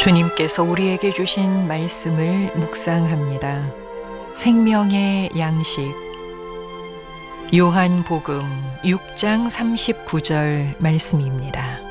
주님께서 우리에게 주신 말씀을 묵상합니다. 생명의 양식. 요한복음 6장 39절 말씀입니다.